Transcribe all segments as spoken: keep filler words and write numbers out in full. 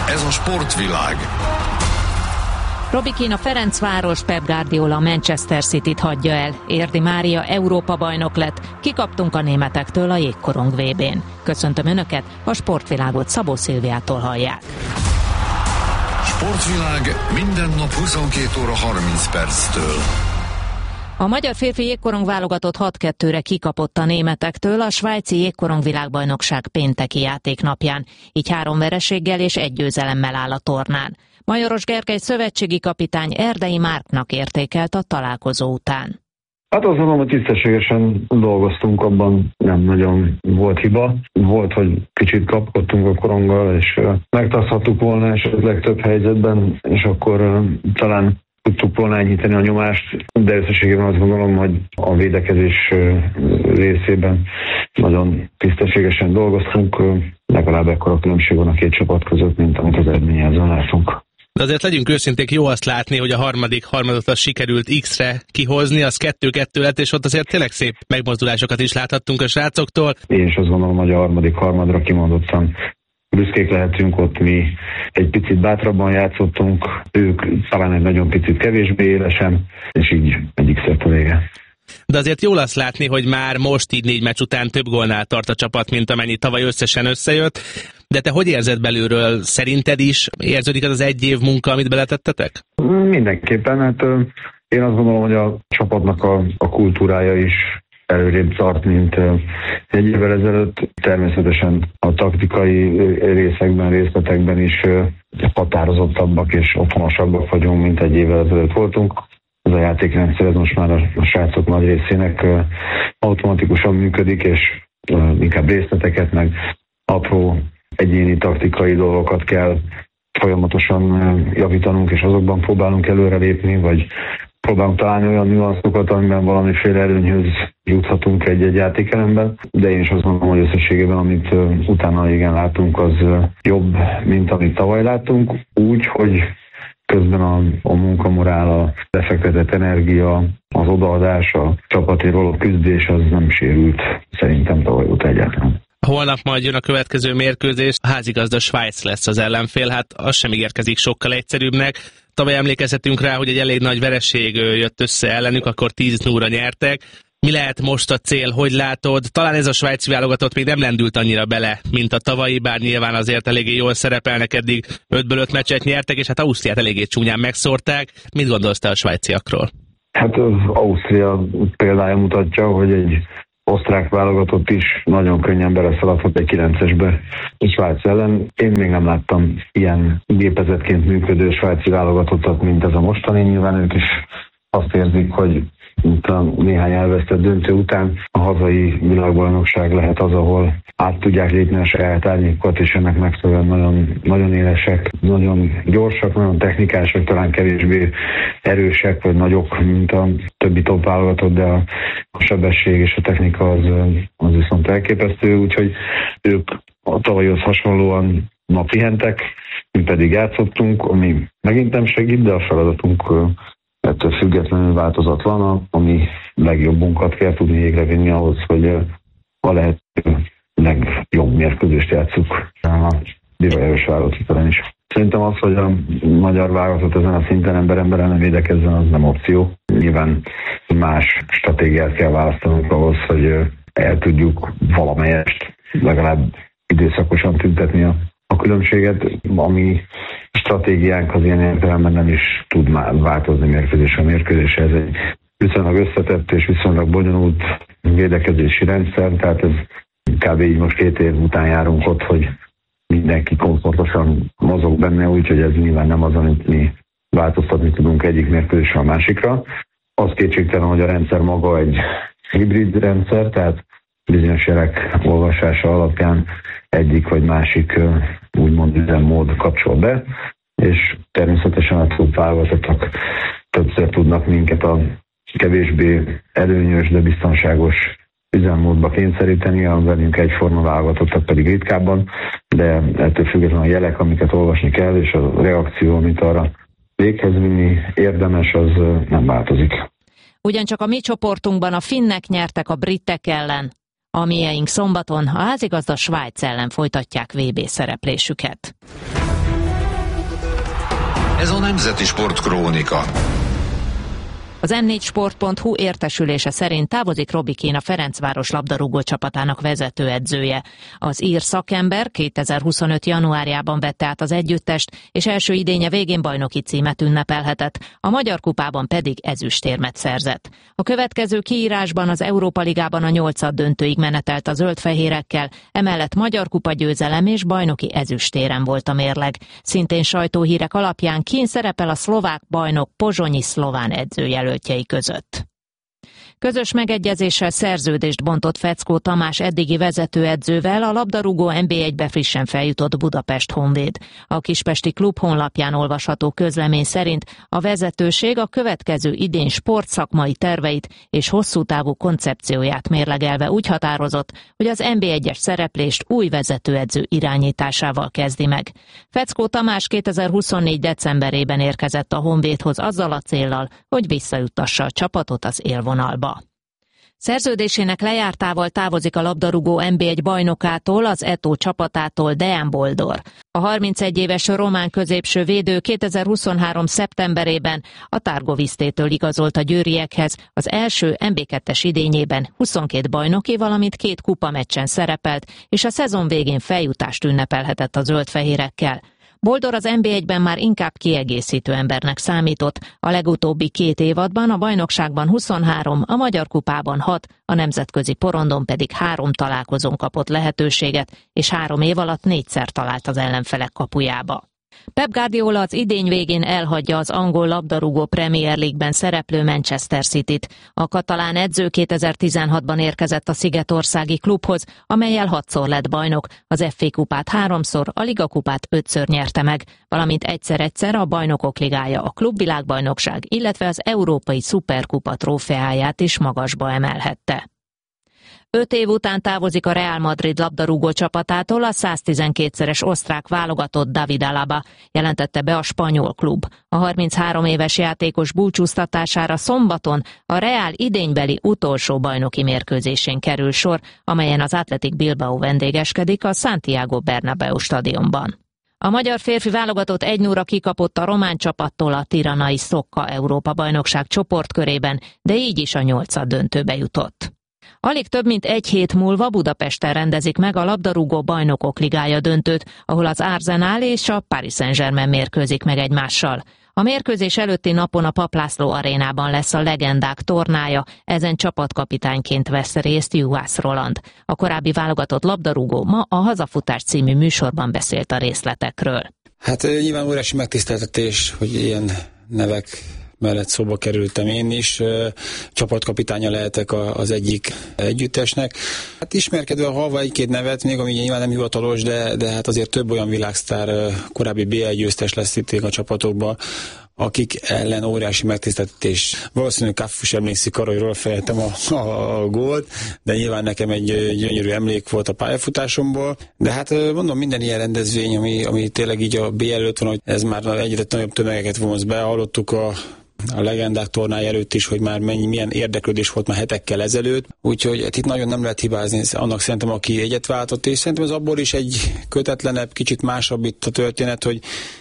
Ez a sportvilág. Robi Keane a Ferencváros, Pep Guardiola a Manchester Cityt hagyja el. Érdi Mária Európa-bajnok lett. Kikaptunk a németektől a jégkorong vé bén. Köszöntöm Önöket, a sportvilágot Szabó Szilviától hallják. Sportvilág minden nap huszonkét óra harminc perctől. A magyar férfi jégkorong válogatott hat kettőre kikapott a németektől a svájci jégkorong világbajnokság pénteki játéknapján. Így három vereséggel és egy győzelemmel áll a tornán. Majoros Gergely szövetségi kapitány Erdei Márknak értékelt a találkozó után. Hát azt mondom, hogy tisztességesen dolgoztunk, abban nem nagyon volt hiba. Volt, hogy kicsit kapkodtunk a koronggal, és megtarthattuk volna esetleg több helyzetben, és akkor talán tudtuk volna enyhíteni a nyomást, de összességében azt gondolom, hogy a védekezés részében nagyon tisztességesen dolgoztunk, legalább ekkora különbség van a két csapat között, mint amit az eredményezően látunk. De azért legyünk őszinték, jó azt látni, hogy a harmadik harmadot az sikerült X-re kihozni, az kettő-kettő lett, és ott azért tényleg szép megmozdulásokat is láthattunk a srácoktól. Én is azt gondolom, hogy a harmadik harmadra kimondottan büszkék lehetünk, ott mi egy picit bátrabban játszottunk, ők talán egy nagyon picit kevésbé élesen, és így egyik szert a vége. De azért jól azt látni, hogy már most így négy meccs után több gólnál tart a csapat, mint amennyi tavaly összesen összejött. De te hogy érzed belülről? Szerinted is érződik az az egy év munka, amit beletettetek? Mindenképpen, hát én azt gondolom, hogy a csapatnak a, a kultúrája is előrébb tart, mint egy évvel ezelőtt. Természetesen a taktikai részekben, részletekben is határozottabbak és otthonosabbak vagyunk, mint egy évvel ezelőtt voltunk. Ez a játékrendszer ez most már a srácok nagy részének automatikusan működik, és inkább részleteket, meg apró egyéni taktikai dolgokat kell folyamatosan javítanunk, és azokban próbálunk előrelépni, vagy próbálunk találni olyan nüanszokat, amiben valamiféle előnyhöz juthatunk egy-egy játékelemben, de én is azt mondom, hogy összességében, amit utána igen látunk, az jobb, mint amit tavaly láttunk, úgy, hogy közben a, a munkamorál, a befektetett energia, az odaadás, a csapatért való küzdés az nem sérült szerintem tavaly óta egyáltalán. Holnap majd jön a következő mérkőzés, a házigazda Svájc lesz az ellenfél, hát az sem ígérkezik sokkal egyszerűbbnek. Tavaly emlékezhetünk rá, hogy egy elég nagy vereség jött össze ellenük, akkor tíz nulla nyertek. Mi lehet most a cél, hogy látod? Talán ez a svájci válogatott még nem lendült annyira bele, mint a tavalyi, bár nyilván azért eléggé jól szerepelnek, eddig ötből öt meccset nyertek, és hát Ausztriát eléggé csúnyán megszórták. Mit gondolsz te a svájciakról? Hát az Ausztria példája mutatja, hogy egy osztrák válogatott is nagyon könnyen beleszaladhat egy kilencesbe a Svájc ellen. Én még nem láttam ilyen gépezetként működő svájci válogatottat, mint ez a mostani. Nyilván ők is azt érzik, hogy mint a néhány elvesztett döntő után a hazai világbajnokság lehet az, ahol át tudják lépni a saját árnyékokat, és ennek megfelelően nagyon, nagyon élesek, nagyon gyorsak, nagyon technikások, talán kevésbé erősek vagy nagyok, mint a többi top válogatott, de a, a sebesség és a technika az, az viszont elképesztő, úgyhogy ők a tavalyhoz hasonlóan ma pihentek, mi pedig játszottunk, ami megint nem segít, de a feladatunk ettől függetlenül változatlan, ami legjobbunkat kell tudni égre vinni ahhoz, hogy a lehető legjobb mérkőzést játsszuk a divajáros válogatott is. Szerintem az, hogy a magyar válogatott ezen a szinten ember emberen nem védekezzen, az nem opció. Nyilván más stratégiát kell választanunk ahhoz, hogy el tudjuk valamelyest legalább időszakosan tüntetni a a különbséget, ami stratégiánk az ilyen értelemben nem is tud már változni mérkőzésre mérkőzésre. Ez egy viszonylag összetett és viszonylag bonyolult védekezési rendszer, tehát ez kb. Így most két év után járunk ott, hogy mindenki komfortosan mozog benne, úgyhogy ez nyilván nem az, amit mi változtatni tudunk egyik mérkőzésre a másikra. Az kétségtelen, hogy a rendszer maga egy hibrid rendszer, tehát bizonyos jelek olvasása alapján egyik vagy másik úgymond üzemmód kapcsol be, és természetesen a top válogatottak többször tudnak minket a kevésbé előnyös, de biztonságos üzemmódba kényszeríteni, a velünk egyforma válogatottak pedig ritkábban, de ettől függetlenül a jelek, amiket olvasni kell, és a reakció, amit arra véghez vinni érdemes, az nem változik. Ugyancsak a mi csoportunkban a finnek nyertek a britek ellen. A mieink szombaton a házigazda Svájc ellen folytatják vé bé szereplésüket. Ez a Nemzeti Sport Krónika. Az em négy sport pont hu értesülése szerint távozik Robi Keane, a Ferencváros labdarúgó csapatának vezetőedzője. Az ír szakember kétezer-huszonöt januárjában vette át az együttest, és első idénye végén bajnoki címet ünnepelhetett, a Magyar Kupában pedig ezüstérmet szerzett. A következő kiírásban az Európa Ligában a nyolcad döntőig menetelt a zöldfehérekkel, emellett Magyar Kupa győzelem és bajnoki ezüstéren volt a mérleg. Szintén sajtóhírek alapján Keane szerepel a szlovák bajnok Pozsonyi Szlován edzőjelöltjei között. Közös megegyezéssel szerződést bontott Feckó Tamás eddigi vezetőedzővel a labdarúgó en bé egybe frissen feljutott Budapest Honvéd. A kispesti klub honlapján olvasható közlemény szerint a vezetőség a következő idény sportszakmai terveit és hosszú távú koncepcióját mérlegelve úgy határozott, hogy az en bé egyes szereplést új vezetőedző irányításával kezdi meg. Feckó Tamás kétezer-huszonnégy decemberében érkezett a Honvédhoz azzal a céllal, hogy visszajuttassa a csapatot az élvonalba. Szerződésének lejártával távozik a labdarúgó en bé egy bajnokától, az Eto csapatától Dejan Boldor. A harmincegy éves román középső védő kétezer-huszonhárom szeptemberében a Targovisztétől igazolt a győriekhez, az első en bé kettes idényében huszonkét bajnoki, valamint két kupameccsen szerepelt, és a szezon végén feljutást ünnepelhetett a zöldfehérekkel. Boldor az en bé egyben már inkább kiegészítő embernek számított, a legutóbbi két évadban a bajnokságban huszonhárom, a Magyar Kupában hat, a nemzetközi porondon pedig három találkozón kapott lehetőséget, és három év alatt négyszer talált az ellenfelek kapujába. Pep Guardiola az idény végén elhagyja az angol labdarúgó Premier League-ben szereplő Manchester Cityt. A katalán edző kétezer-tizenhatban érkezett a szigetországi klubhoz, amellyel hatszor lett bajnok, az ef á kupát háromszor, a Liga kupát ötször nyerte meg, valamint egyszer-egyszer a Bajnokok Ligája, a klubvilágbajnokság, illetve az Európai Szuperkupa trófeáját is magasba emelhette. Öt év után távozik a Real Madrid labdarúgó csapatától a száztizenkétszeres osztrák válogatott David Alaba, jelentette be a spanyol klub. A harminchárom éves játékos búcsúztatására szombaton a Real idénybeli utolsó bajnoki mérkőzésén kerül sor, amelyen az Athletic Bilbao vendégeskedik a Santiago Bernabéu stadionban. A magyar férfi válogatott egy nulla kikapott a román csapattól a tiranai Szokka Európa-bajnokság csoportkörében, de így is a nyolcad döntőbe jutott. Alig több mint egy hét múlva Budapesten rendezik meg a labdarúgó Bajnokok Ligája döntőt, ahol az Arsenal és a Paris Saint-Germain mérkőzik meg egymással. A mérkőzés előtti napon a Papp László arénában lesz a legendák tornája, ezen csapatkapitányként vesz részt Juhász Roland. A korábbi válogatott labdarúgó ma a Hazafutás című műsorban beszélt a részletekről. Hát nyilván óriási megtiszteltetés, hogy ilyen nevek mellett szóba kerültem én is, csapatkapitánya lehetek az egyik együttesnek. Hát ismerkedve halva egy-két nevet, még ami nyilván nem hivatalos, de, de hát azért több olyan világsztár, korábbi bé egy győztes lesz itt a csapatokban, akik ellen óriási megtiszteltetés. Valószínűleg Káfú sem emlékszik arra, hogy róla fejtettem a, a, a gólt, de nyilván nekem egy gyönyörű emlék volt a pályafutásomból. De hát mondom, minden ilyen rendezvény, ami, ami tényleg így a bé előtt van, hogy ez már egyre nagyobb tömegeket vonz be. Hallottuk a a legendák tornája előtt is, hogy már mennyi, milyen érdeklődés volt már hetekkel ezelőtt, úgyhogy itt nagyon nem lehet hibázni annak szerintem, aki egyet váltott, és szerintem ez abból is egy kötetlenebb, kicsit másabb itt a történet, hogy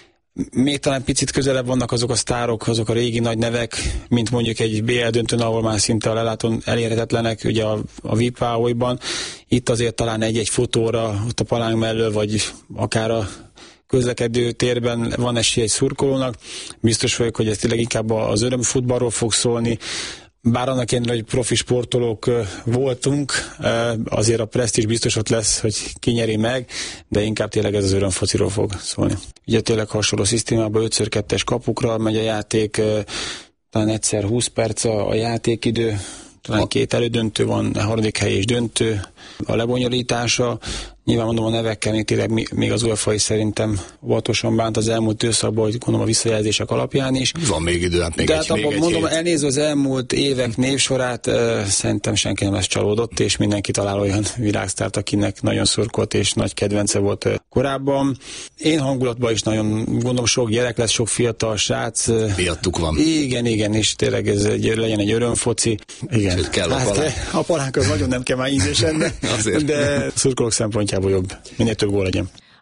még talán picit közelebb vannak azok a sztárok, azok a régi nagy nevek, mint mondjuk egy bé el döntőn, ahol már szinte a lelátón elérhetetlenek, ugye a, a vé i pé-ban. Itt azért talán egy-egy fotóra, ott a palánk mellől, vagy akár a közlekedő térben van esély egy szurkolónak. Biztos vagyok, hogy ez tényleg inkább az örömfutballról fog szólni. Bár annak ellenére, hogy profi sportolók voltunk, azért a presztízs biztos ott lesz, hogy ki nyeri meg, de inkább tényleg ez az örömfociról fog szólni. Ugye tényleg hasonló szisztémában öt kettes kapukra megy a játék, talán egyszer húsz perc a játékidő, talán két elődöntő van, a harmadik hely és döntő, a lebonyolítása. Nyilván mondom, a nevekkel még tényleg még az UEFA is szerintem óvatosan bánt az elmúlt időszakban, hogy gondolom a visszajelzések alapján is. Van még idő, hát még De egy, hát még abban egy mondom, hét. elnézve az elmúlt évek névsorát, uh, szerintem senki nem lesz csalódott, és mindenki talál olyan világsztárt, akinek nagyon szurkolt és nagy kedvence volt uh, korábban. Én hangulatban is nagyon gondolom, sok gyerek lesz, sok fiatal srác. Uh, Miattuk van. Igen, igen, és tényleg ez egy, legyen egy örömfoci. Igen. Kell a palánk. Hát, a palánk az nagyon nem kell már ízésen, de, de szurkolók szempontjából jobb. Minél több gól legyen.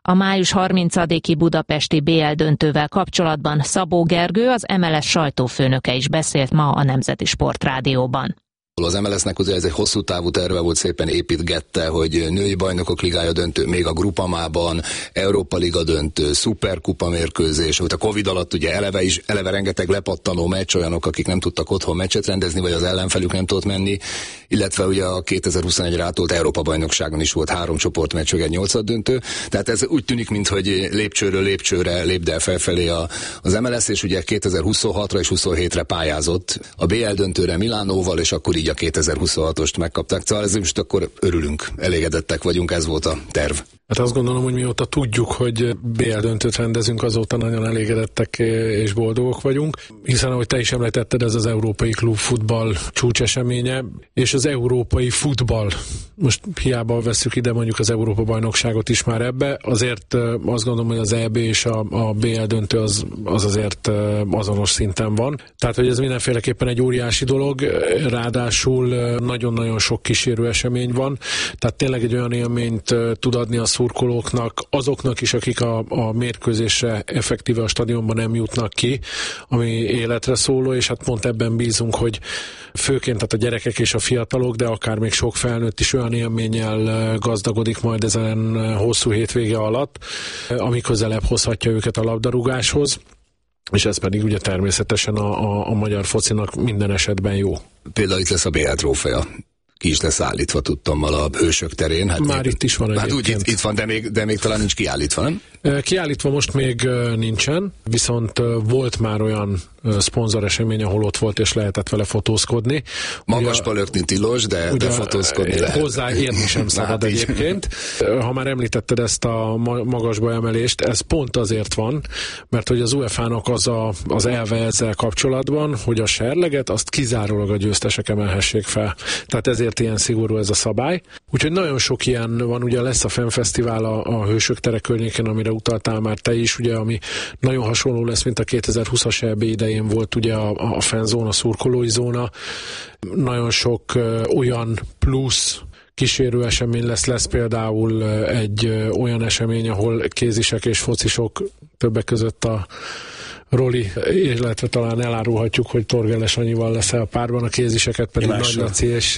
A május harmincadiki budapesti bé el döntővel kapcsolatban Szabó Gergő, az em el es sajtófőnöke is beszélt ma a Nemzeti Sportrádióban. Az em el es-nek ugye ez egy hosszú távú terve volt, szépen építgette, hogy női bajnokok ligája döntő, még a Grupamában, Európa Liga döntő, Szuperkupa mérkőzés, a Covid alatt ugye eleve is, eleve rengeteg lepattanó meccs, olyanok, akik nem tudtak otthon meccset rendezni, vagy az ellenfelük nem tudott menni, illetve ugye a kétezer-huszonegyre átolt Európa bajnokságon is volt három csoportmeccs, egy nyolcad döntő, tehát ez úgy tűnik, mintha lépcsőről lépcsőre lépd el felfelé a, az em el es, és ugye kétezer-huszonhatra és huszonhétre pályázott a bé el döntőre Milánóval, és akkor így a kétezer-huszonhatost megkapták. Szóval ez most akkor örülünk, elégedettek vagyunk, ez volt a terv. Hát azt gondolom, hogy mióta tudjuk, hogy bé el döntőt rendezünk, azóta nagyon elégedettek és boldogok vagyunk, hiszen ahogy te is említetted, ez az európai klubfutball csúcseseménye, és az európai futball, most hiába vesszük ide mondjuk az Európa-bajnokságot is már ebbe, azért azt gondolom, hogy az é bé és a, a bé el döntő az, az azért azonos szinten van. Tehát, hogy ez mindenféleképpen egy óriási dolog, ráadásul nagyon-nagyon sok kísérő esemény van, tehát tényleg egy olyan élményt tud adni a szurkolóknak, azoknak is, akik a, a mérkőzésre effektíve a stadionban nem jutnak ki, ami életre szóló, és hát pont ebben bízunk, hogy főként tehát a gyerekek és a fiatalok, de akár még sok felnőtt is olyan élménnyel gazdagodik majd ezen hosszú hétvége alatt, ami közelebb hozhatja őket a labdarúgáshoz, és ez pedig ugye természetesen a, a, a magyar focinak minden esetben jó. Például itt lesz a bé el trófea. Ki is lesz állítva, tudtam, a Hősök terén. Hát már még, itt is van egyébként. Hát úgy itt, itt van, de még, de még talán nincs kiállítva, nem? Kiállítva most még nincsen, viszont volt már olyan szponzoresemény, ahol ott volt, és lehetett vele fotózkodni. Magasba lökni tilos, de, de fotózkodni lehet. Hozzáérni sem szabad hát egyébként. Ha már említetted ezt a magasba emelést, ez pont azért van, mert hogy az u e fá nak az a, az elve ezzel kapcsolatban, hogy a serleget azt kizárólag a győztesek emelhessék fel. Tehát ezért ilyen szigorú ez a szabály. Úgyhogy nagyon sok ilyen van, ugye lesz a Fenfesztivál a, a Hősök tere környéken, amire utaltál már te is, ugye, ami nagyon hasonló lesz, mint a kétezer-húszas é bé idején volt ugye a, a fanzóna, a szurkolói zóna. Nagyon sok ö, olyan plusz kísérő esemény lesz, lesz például egy ö, olyan esemény, ahol kézisek és focisok, többek között a Roli, illetve talán elárulhatjuk, hogy Torgeles Anyival lesz a párban, a kéziseket pedig Nagy Laci és,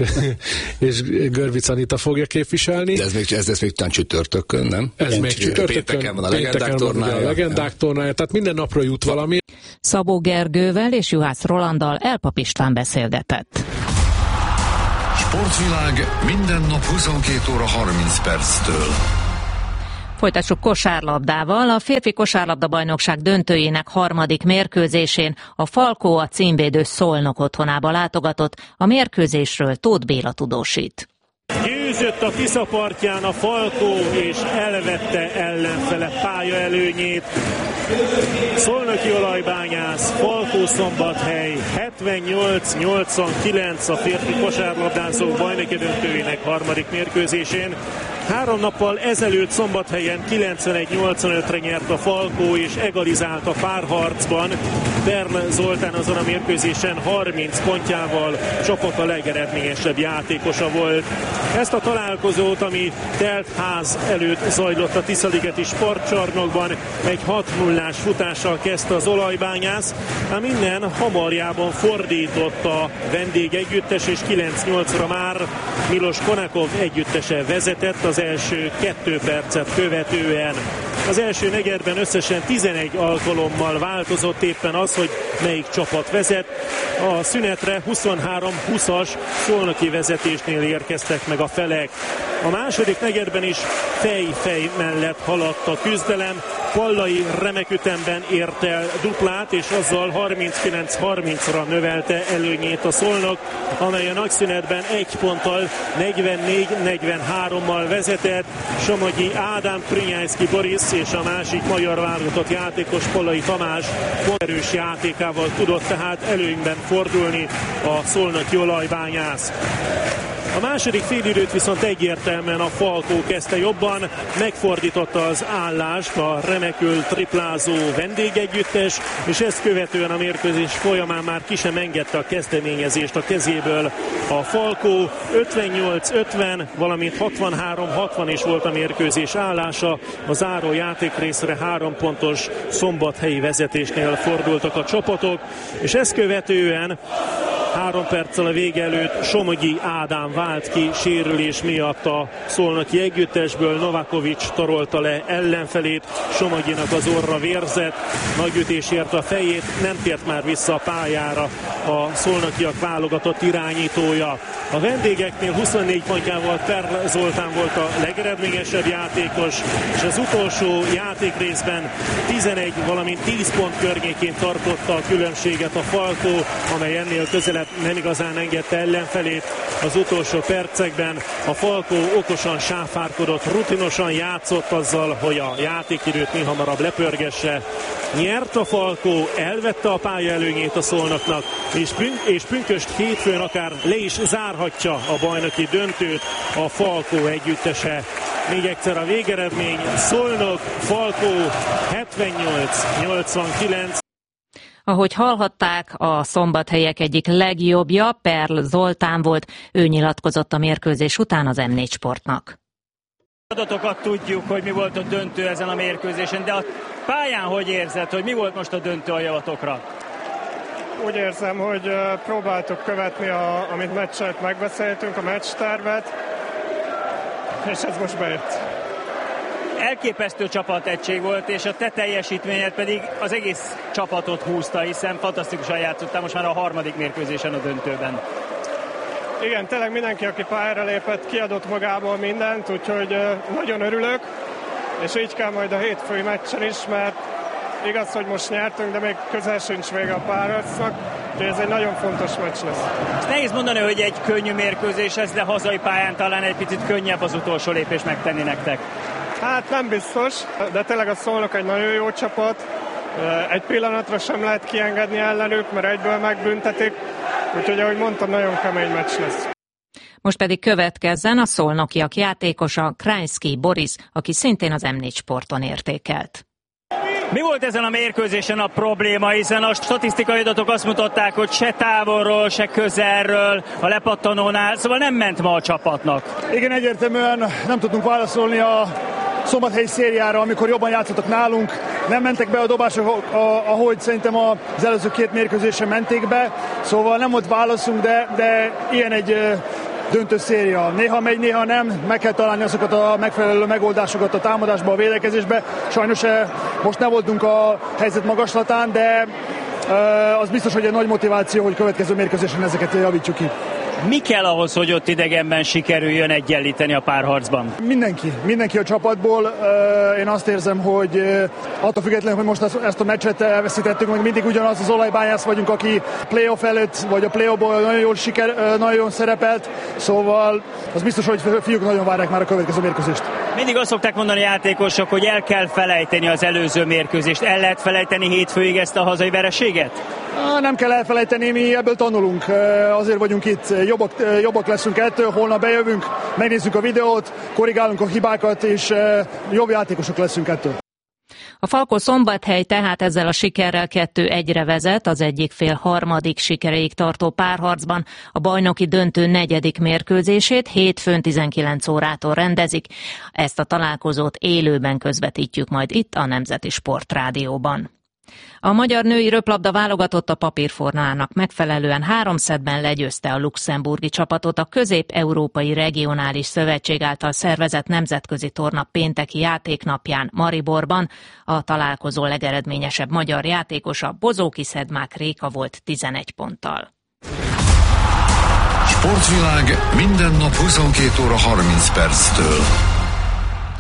és Görvic Anita fogja képviselni. De ez még, ez, ez még talán csütörtökön, nem? Ez Ilyen még csütörtökön. Pénteken van a legendák tornája. A legendák tornája, tehát minden napra jut valami. Szabó Gergővel és Juhász Rolanddal Elpap István beszélgetett. Sportvilág minden nap huszonkét óra harminc perctől. Folytassuk kosárlabdával. A férfi kosárlabda-bajnokság döntőjének harmadik mérkőzésén a Falkó a címvédő Szolnok otthonába látogatott. A mérkőzésről Tóth Béla tudósít. Győzött a Tisza partján a Falkó, és elvette ellenfele pályaelőnyét. Szolnoki Olajbányász, Falkó-Szombathely hetvennyolc nyolcvankilenc a férfi kosárlabdázók bajnoki döntőjének harmadik mérkőzésén. Három nappal ezelőtt Szombathelyen kilencvenegy nyolcvanötre nyert a Falkó, és egalizált a párharcban. Bern Zoltán azon a mérkőzésen harminc pontjával csapata legeredményesebb játékosa volt. Ezt a találkozót, ami telt ház előtt zajlott a Tiszaligeti sportcsarnokban, egy hat nullás futással kezdte az Olajbányász, ám innen hamarjában fordított a vendégegyüttes, és kilenc nyolcra már Milos Konakov együttese vezetett az első kettő percet követően. Az első negyedben összesen tizenegy alkalommal változott éppen az, hogy melyik csapat vezet. A szünetre huszonhárom húszas szolnoki vezetésnél érkeztek meg a felek. A második negyedben is fej-fej mellett haladt a küzdelem. Pallai remek ütemben ért el duplát, és azzal harminckilenc harmincra növelte előnyét a Szolnok, amely a nagyszünetben egy ponttal negyvennégy negyvenhárommal vezetett. Somogyi Ádám, Krinyászki Boris és a másik magyar válogatott játékos Pallai Tamás erős játékával tudott tehát előnyben fordulni a szolnoki Olajbányász. A második félidőt viszont egyértelműen a Falkó kezdte jobban, megfordította az állást a remekül triplázó vendégegyüttes, és ezt követően a mérkőzés folyamán már ki sem engedte a kezdeményezést a kezéből a Falkó. ötvennyolc ötven, valamint hatvanhárom hatvan is volt a mérkőzés állása. A záró játékrészre három pontos szombathelyi vezetésnél fordultak a csapatok, és ezt követően három perccel a vége előtt Somogyi Ádám vált ki sérülés miatt a szolnoki együttesből. Novakovics tarolta le ellenfelét, Somogyinak az orra vérzett, nagy ütés érte a fejét, nem tért már vissza a pályára a szolnokiak válogatott irányítója. A vendégeknél huszonnégy pontjával Perl Zoltán volt a legeredményesebb játékos, és az utolsó játékrészben tizenegy, valamint tíz pont környékén tartotta a különbséget a Falkó, amely ennél közelebb nem igazán engedte ellenfelét. Az utolsó percekben a Falkó okosan sáfárkodott, rutinosan játszott azzal, hogy a játékidőt mi hamarabb lepörgesse. Nyert a Falkó, elvette a pálya előnyét a Szolnoknak, és, pünk- és pünköst hétfőn akár le is zárhatja a bajnoki döntőt a Falkó együttese. Még egyszer a végeredmény: Szolnok Falkó hetvennyolc nyolcvankilenc. Ahogy hallhatták, a szombathelyek egyik legjobbja Perl Zoltán volt, ő nyilatkozott a mérkőzés után az em négy Sportnak. Adatokat tudjuk, hogy mi volt a döntő ezen a mérkőzésen, de a pályán hogy érzed, hogy mi volt most a döntő a javatokra? Úgy érzem, hogy próbáltuk követni, a, amit meccset megbeszéltünk, a meccstervet, és ez most bejött. Elképesztő csapategység volt, és a te teljesítményed pedig az egész csapatot húzta, hiszen fantasztikusan játszottál most már a harmadik mérkőzésen a döntőben. Igen, tényleg mindenki, aki pályára lépett, kiadott magából mindent, úgyhogy nagyon örülök, és így kell majd a hétfői meccsen is, mert igaz, hogy most nyertünk, de még közel sincs vége a párharcnak, úgyhogy ez egy nagyon fontos meccs lesz. Nehéz mondani, hogy egy könnyű mérkőzés ez, de hazai pályán talán egy picit könnyebb az utolsó lépés megtenni nektek. Hát nem biztos, de tényleg a Szolnok egy nagyon jó csapat. Egy pillanatra sem lehet kiengedni ellenük, mert egyből megbüntetik. Úgyhogy, ahogy mondtam, nagyon kemény meccs lesz. Most pedig következzen a szolnokiak játékosa, Krajnszky Boris, aki szintén az em négy Sporton értékelt. Mi volt ezen a mérkőzésen a probléma, hiszen a statisztikai adatok azt mutatták, hogy se távolról, se közelről, a lepattanónál, szóval nem ment ma a csapatnak. Igen, egyértelműen nem tudtunk válaszolni a szombathelyi szériára, amikor jobban játszottak nálunk. Nem mentek be a dobások, ahogy szerintem az előző két mérkőzésen menték be, szóval nem volt válaszunk, de, de ilyen egy döntő széria. Néha megy, néha nem, meg kell találni azokat a megfelelő megoldásokat a támadásba, a védekezésbe. Sajnos most nem voltunk a helyzet magaslatán, de az biztos, hogy egy nagy motiváció, hogy következő mérkőzésen ezeket javítsuk ki. Mi kell ahhoz, hogy ott idegenben sikerüljön egyenlíteni a párharcban? Mindenki, mindenki a csapatból. Én azt érzem, hogy attól függetlenül, hogy most ezt a meccset elveszítettünk, hogy mindig ugyanaz az olajbányász vagyunk, aki playoff előtt, vagy a playoffból nagyon jól, siker, nagyon jól szerepelt, szóval az biztos, hogy fiúk nagyon várják már a következő mérkőzést. Mindig azt szokták mondani játékosok, hogy el kell felejteni az előző mérkőzést. El lehet felejteni hétfőig ezt a hazai vereséget? Nem kell elfelejteni, mi ebből tanulunk, azért vagyunk itt, jobbak, jobbak leszünk ettől, holnap bejövünk, megnézzük a videót, korrigálunk a hibákat, és jobb játékosok leszünk ettől. A Falkó Szombathely tehát ezzel a sikerrel kettő egyre vezet, az egyik fél harmadik sikereig tartó párharcban a bajnoki döntő negyedik mérkőzését hétfőn tizenkilenc órától rendezik. Ezt a találkozót élőben közvetítjük majd itt a Nemzeti Sportrádióban. A magyar női röplabda válogatott a papírformának megfelelően három szettben legyőzte a luxemburgi csapatot a Közép-Európai Regionális Szövetség által szervezett nemzetközi torna pénteki játéknapján Mariborban. A találkozó legeredményesebb magyar játékosa Bozóki Szedmák Réka volt tizenegy ponttal. Sportvilág minden nap huszonkét óra harminc perctől.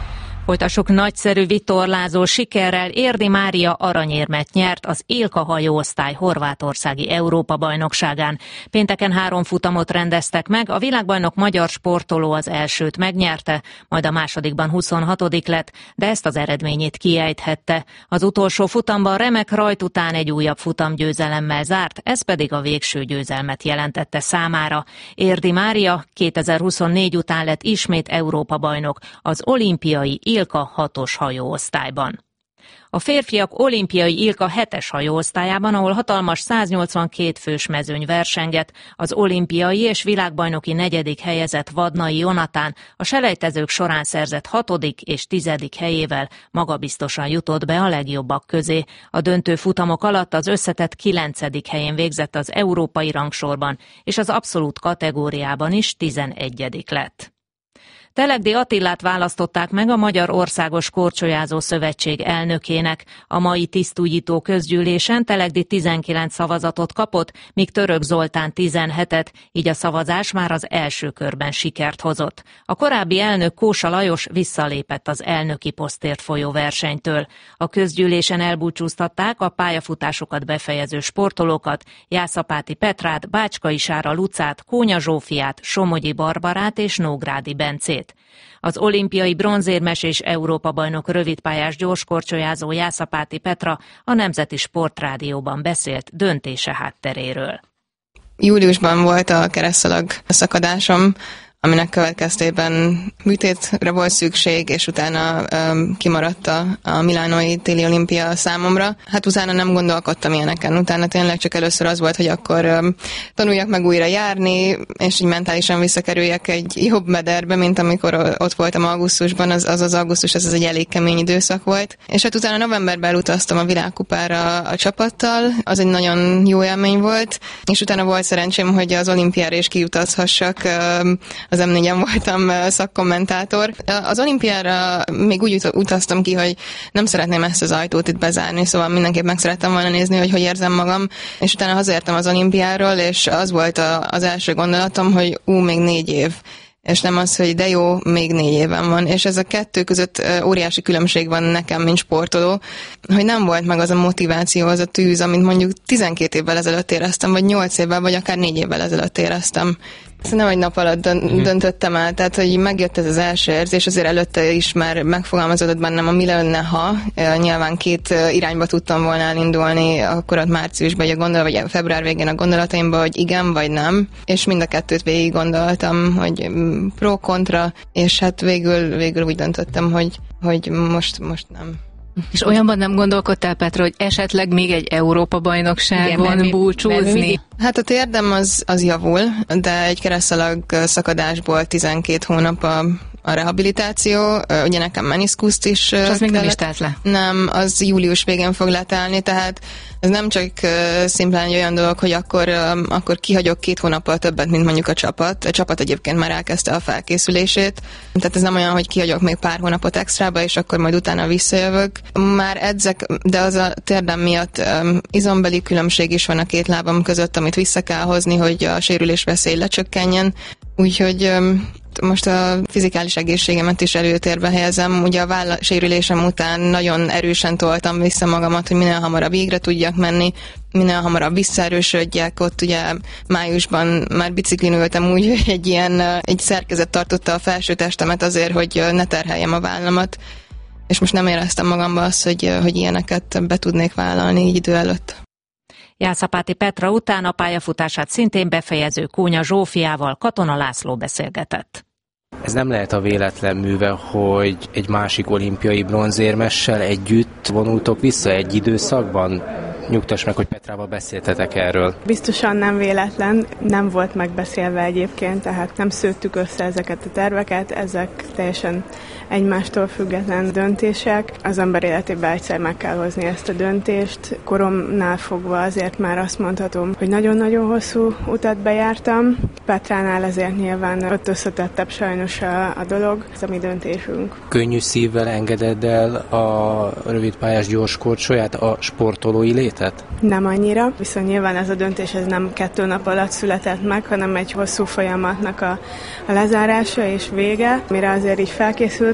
Folytassuk nagyszerű vitorlázó sikerrel. Érdi Mária aranyérmet nyert az Ilka hajóosztály horvátországi Európa-bajnokságán. Pénteken három futamot rendeztek meg, a világbajnok magyar sportoló az elsőt megnyerte, majd a másodikban huszonhatodik lett, de ezt az eredményét kiejthette. Az utolsó futamban remek rajt után egy újabb futamgyőzelemmel zárt, ez pedig a végső győzelmet jelentette számára. Érdi Mária kétezer-huszonnégy után lett ismét Európa-bajnok az olimpiai Ilka hatos hajóosztályban. A férfiak olimpiai Ilka hetes hajóosztályában, ahol hatalmas száznyolcvankét fős mezőny versenget, az olimpiai és világbajnoki negyedik helyezett Vadnai Jonatán a selejtezők során szerzett hatodik és tizedik helyével magabiztosan jutott be a legjobbak közé. A döntő futamok alatt az összetett kilencedik helyén végzett az európai rangsorban, és az abszolút kategóriában is tizenegyedik lett. Telegdi Attilát választották meg a Magyar Országos Korcsolyázó Szövetség elnökének. A mai tisztújító közgyűlésen Telegdi tizenkilenc szavazatot kapott, míg Török Zoltán tizenhetet, így a szavazás már az első körben sikert hozott. A korábbi elnök Kósa Lajos visszalépett az elnöki posztért folyó versenytől. A közgyűlésen elbúcsúztatták a pályafutásokat befejező sportolókat, Jászapáti Petrát, Bácskai Sára Lucát, Kónya Zsófiát, Somogyi Barbarát és Nógrádi Bencét. Az olimpiai bronzérmes és Európa-bajnok rövidpályás gyorskorcsolyázó Jászapáti Petra a Nemzeti Sportrádióban beszélt döntése hátteréről. Júliusban volt a keresztszalag szakadásom, aminek következtében műtétre volt szükség, és utána um, kimaradt a, a milánói téli olimpia számomra. Hát utána nem gondolkodtam ilyeneken, utána tényleg csak először az volt, hogy akkor um, tanuljak meg újra járni, és így mentálisan visszakerüljek egy jobb mederbe, mint amikor ott voltam augusztusban, az az, az augusztus, ez az egy elég kemény időszak volt. És hát utána novemberben elutaztam a világkupára a csapattal, az egy nagyon jó élmény volt, és utána volt szerencsém, hogy az olimpiára is kijutazhassak, um, az em négyen voltam szakkommentátor. Az olimpiára még úgy utaztam ki, hogy nem szeretném ezt az ajtót itt bezárni, szóval mindenképp meg szerettem volna nézni, hogy hogy érzem magam, és utána hazaértem az olimpiáról, és az volt a, az első gondolatom, hogy ú, még négy év. És nem az, hogy de jó, még négy éven van. És ez a kettő között óriási különbség van nekem, mint sportoló, hogy nem volt meg az a motiváció, az a tűz, amit mondjuk tizenkét évvel ezelőtt éreztem, vagy nyolc évvel, vagy akár négy évvel ezelőtt éreztem. Nem egy nap alatt döntöttem el, tehát hogy megjött ez az első érzés, azért előtte is már megfogalmazódott bennem a mi lenne, ha nyilván két irányba tudtam volna elindulni, akkor ott márciusban, vagy, a gondol, vagy február végén a gondolataimban, hogy igen, vagy nem, és mind a kettőt végig gondoltam, hogy pro-kontra, és hát végül, végül úgy döntöttem, hogy, hogy most, most nem. És olyanban nem gondolkodtál, Petra, hogy esetleg még egy Európa-bajnokságon búcsúzni? Hát a térdem az, az javul, de egy keresztszalag szakadásból tizenkét hónap a, a rehabilitáció, ugye nekem meniszkuszt is. És az még nem is telt le? Nem, az július végén fog letelni, tehát ez nem csak szimplán egy olyan dolog, hogy akkor, akkor kihagyok két hónappal többet, mint mondjuk a csapat. A csapat egyébként már elkezdte a felkészülését, tehát ez nem olyan, hogy kihagyok még pár hónapot extrába, és akkor majd utána visszajövök. Már edzek, de az a térdem miatt izombeli különbség is van a két lábam között, amit vissza kell hozni, hogy a sérülés veszély lecsökkenjen. Úgyhogy most a fizikális egészségemet is előtérbe helyezem. Ugye a vállasérülésem után nagyon erősen toltam vissza magamat, hogy minél hamarabb égre tudjak menni, minél hamarabb visszaerősödjek. Ott ugye májusban már biciklin ültem úgy, hogy egy ilyen egy szerkezet tartotta a felső testemet azért, hogy ne terheljem a vállamat. És most nem éreztem magamba azt, hogy, hogy ilyeneket be tudnék vállalni így idő előtt. Jászapáti Petra után a pályafutását szintén befejező Kónya Zsófiával Katona László beszélgetett. Ez nem lehet a véletlen műve, hogy egy másik olimpiai bronzérmessel együtt vonultok vissza egy időszakban? Nyugtass meg, hogy Petrával beszéltetek erről. Biztosan nem véletlen, nem volt megbeszélve egyébként, tehát nem szőttük össze ezeket a terveket, ezek teljesen egymástól független döntések. Az ember életében egyszer meg kell hozni ezt a döntést. Koromnál fogva azért már azt mondhatom, hogy nagyon-nagyon hosszú utat bejártam. Petránál ezért nyilván ott összetettebb sajnos a, a dolog, ez a mi döntésünk. Könnyű szívvel engeded el a rövidpályás gyorskorcsolyát, a sportolói létet? Nem annyira, viszont nyilván ez a döntés ez nem kettő nap alatt született meg, hanem egy hosszú folyamatnak a, a lezárása és vége, mire azért így felkészült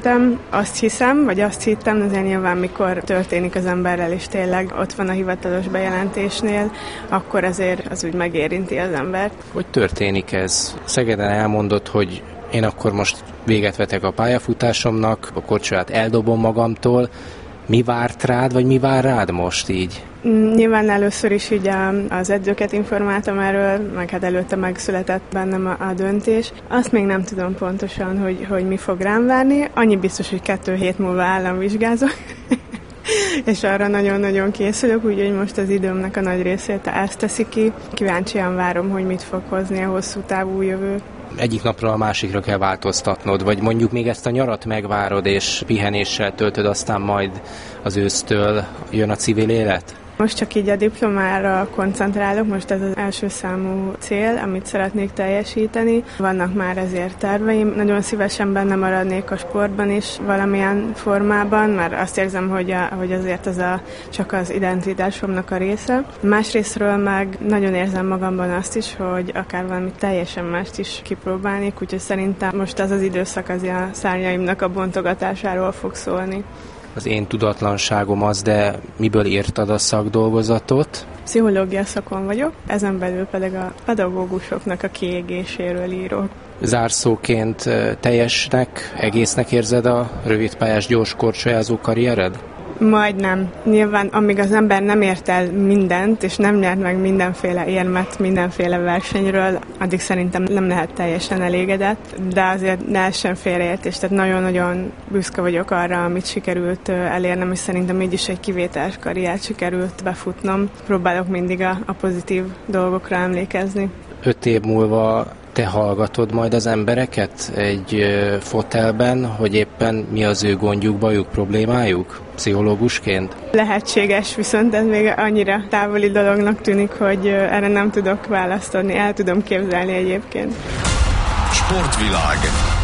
készültem. Azt hiszem, vagy azt hittem, azért nyilván mikor történik az emberrel, és tényleg ott van a hivatalos bejelentésnél, akkor azért az úgy megérinti az embert. Hogy történik ez? Szegeden elmondott, hogy én akkor most véget vetek a pályafutásomnak, a korcsolyát eldobom magamtól. Mi várt rád, vagy mi vár rád most így? Nyilván először is így az edzőket informáltam erről, meg hát előtte megszületett bennem a, a döntés. Azt még nem tudom pontosan, hogy, hogy mi fog rám várni. Annyi biztos, hogy kettő hét múlva államvizsgázok. És arra nagyon-nagyon készülök, úgyhogy most az időmnek a nagy részét ezt teszi ki. Kíváncsian várom, hogy mit fog hozni a hosszú távú jövő. Egyik napra a másikra kell változtatnod, vagy mondjuk még ezt a nyarat megvárod, és pihenéssel töltöd, aztán majd az ősztől jön a civil élet? Most csak így a diplomára koncentrálok, most ez az első számú cél, amit szeretnék teljesíteni. Vannak már ezért terveim, nagyon szívesen benne maradnék a sportban is valamilyen formában, mert azt érzem, hogy, a, hogy azért ez a, csak az identitásomnak a része. Másrésztről meg nagyon érzem magamban azt is, hogy akár valami teljesen mást is kipróbálnék, úgyhogy szerintem most az az időszak az a szárnyaimnak a bontogatásáról fog szólni. Az én tudatlanságom az, de miből írtad a szakdolgozatot? Pszichológia szakon vagyok, ezen belül pedig a pedagógusoknak a kiégéséről írok. Zárszóként teljesnek, egésznek érzed a rövidpályás gyors korcsolyázó karriered? Majdnem. Nyilván, amíg az ember nem ért el mindent, és nem nyert meg mindenféle érmet, mindenféle versenyről, addig szerintem nem lehet teljesen elégedett, de azért ne essen félreértés, tehát nagyon-nagyon büszke vagyok arra, amit sikerült elérnem, és szerintem így is egy kivételes karriert sikerült befutnom. Próbálok mindig a, a pozitív dolgokra emlékezni. Öt év múlva te hallgatod majd az embereket egy fotelben, hogy éppen mi az ő gondjuk, bajuk, problémájuk, pszichológusként? Lehetséges, viszont ez még annyira távoli dolognak tűnik, hogy erre nem tudok választ adni, el tudom képzelni egyébként. Sportvilág.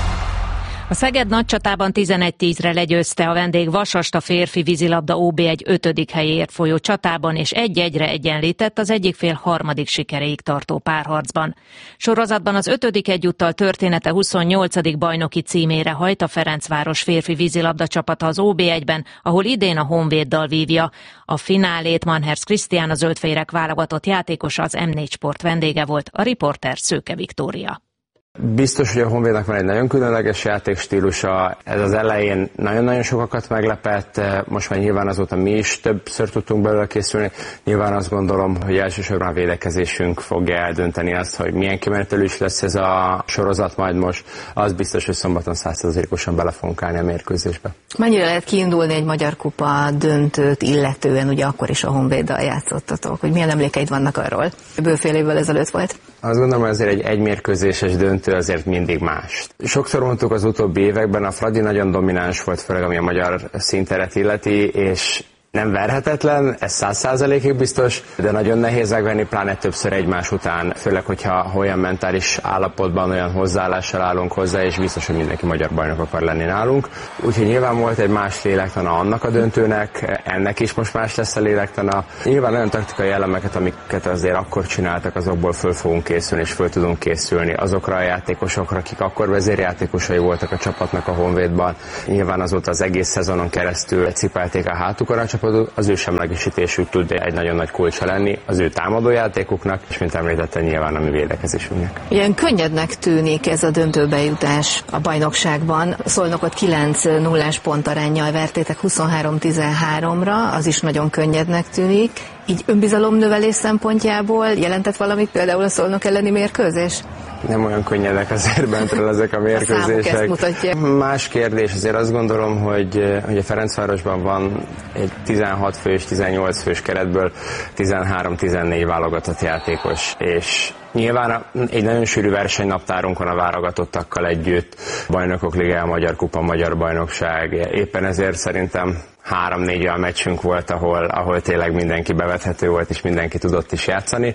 A Szeged nagycsatában tizenegy tízre legyőzte a vendég Vasast a férfi vízilabda ó bé egy ötödik helyért folyó csatában, és egy-egyre egyenlített az egyik fél harmadik sikeréig tartó párharcban. Sorozatban az ötödik egyúttal története huszonnyolcadik bajnoki címére hajt a Ferencváros férfi vízilabda csapata az ó bé egyben, ahol idén a Honvéddal vívja. A finálét Manhers Krisztián, a zöldfehérek válogatott játékosa, az em négy Sport vendége volt, a riporter Szőke Viktória. Biztos, hogy a Honvédnak van egy nagyon különleges játékstílusa, ez az elején nagyon-nagyon sokakat meglepett, most már nyilván azóta mi is többször tudtunk belőle készülni. Nyilván azt gondolom, hogy elsősorban a védekezésünk fogja eldönteni azt, hogy milyen kimenetelő is lesz ez a sorozat majd most. Az biztos, hogy szombaton száz százalékosan bele fogunk állni a mérkőzésbe. Mennyire lehet kiindulni egy Magyar Kupa döntőt illetően, ugye akkor is a Honvéddal játszottatok, hogy milyen emlékeid vannak arról? Bőfél évvel ezelőtt volt. Azt gondolom, hogy azért egy egymérkőzéses döntő azért mindig más. Sokszor mondtuk az utóbbi években, a Fradi nagyon domináns volt, főleg ami a magyar színteret illeti, és nem verhetetlen, ez száz százalékig biztos, de nagyon nehéz megvenni, pláne többször egymás után, főleg, hogyha olyan mentális állapotban, olyan hozzáállással állunk hozzá, és biztos, hogy mindenki magyar bajnok akar lenni nálunk. Úgyhogy nyilván volt egy más lélektana annak a döntőnek, ennek is most más lesz a lélektana. Nyilván olyan taktikai elemeket, amiket azért akkor csináltak, azokból föl fogunk készülni, és föl tudunk készülni azokra a játékosokra, akik akkor vezérjátékosai voltak a csapatnak a Honvédban. Nyilván azóta az egész szezonon keresztül cipelték a hátukon a csapatot, az ő semlegesítésük tud egy nagyon nagy kulcsa lenni az ő támadójátékuknak, és mint említettem, nyilván a mi védekezésünknek. Ilyen könnyednek tűnik ez a döntőbejutás a bajnokságban. Szolnokot kilenc nullás pontaránnyal vertétek huszonhárom tizenháromra, az is nagyon könnyednek tűnik. Így önbizalomnövelés szempontjából jelentett valamit például a Szolnok elleni mérkőzés? Nem olyan könnyedek azért bentről ezek a mérkőzések. A Más kérdés, azért azt gondolom, hogy, hogy a Ferencvárosban van egy tizenhat fős, tizennyolc fős keretből tizenhárom tizennégy válogatott játékos, és nyilván egy nagyon sűrű versenynaptárunk van a válogatottakkal együtt, Bajnokok Ligája, Magyar Kupa, Magyar Bajnokság, éppen ezért szerintem három-négy olyan meccsünk volt, ahol, ahol tényleg mindenki bevethető volt, és mindenki tudott is játszani.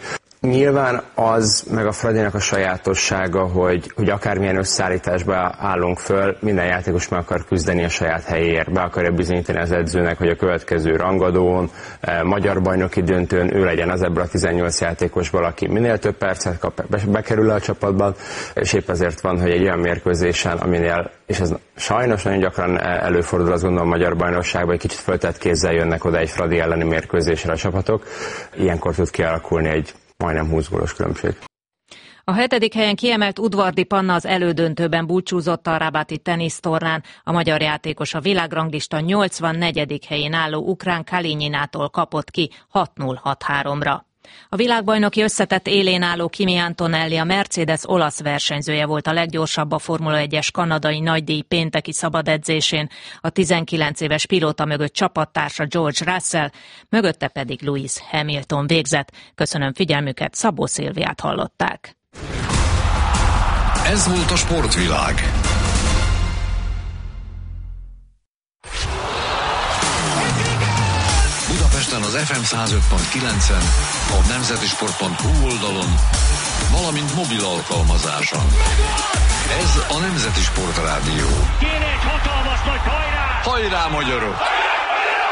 Nyilván az, meg a Fradinak a sajátossága, hogy, hogy akármilyen összeállításba állunk föl, minden játékos meg akar küzdeni a saját helyéért, be akarja bizonyítani az edzőnek, hogy a következő rangadón, eh, magyar bajnoki döntőn ő legyen az ebből a tizennyolc játékosból, aki minél több percet kap, be, bekerül a csapatban, és épp azért van, hogy egy olyan mérkőzésen, aminél, és ez sajnos nagyon gyakran előfordul, azt gondolom, a magyar bajnokságban, egy kicsit föltett kézzel jönnek oda egy Fradi elleni mérkőzésre a csapatok, ilyenkor tud kialakulni egy majdnem húsz gólos különbség. A hetedik helyen kiemelt Udvardi Panna az elődöntőben búcsúzott a rabati tenisztornán. A magyar játékos a világranglista nyolcvannegyedik helyén álló ukrán Kalinyinától kapott ki hat null hat háromra. A világbajnoki összetett élén álló Kimi Antonelli, a Mercedes olasz versenyzője volt a leggyorsabb a Formula egyes kanadai nagydíj pénteki szabadedzésén. A tizenkilenc éves pilóta mögött csapattársa George Russell, mögötte pedig Lewis Hamilton végzett. Köszönöm figyelmüket, Szabó Szilviát hallották. Ez volt a sportvilág. Budapesten az ef em száz öt pont kilencen, a nemzetisport pont hu oldalon, valamint mobil alkalmazáson. Ez a Nemzeti Sport Rádió. Kéne egy hatalmas nagy hajrá! Hajrá, magyarok!